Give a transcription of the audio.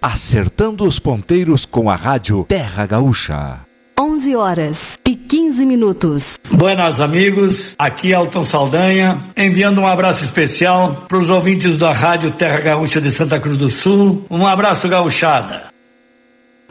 acertando os ponteiros com a rádio Terra Gaúcha. 11h15. Buenas amigos, aqui Elton Saldanha, enviando um abraço especial para os ouvintes da rádio Terra Gaúcha de Santa Cruz do Sul. Um abraço, gauchada.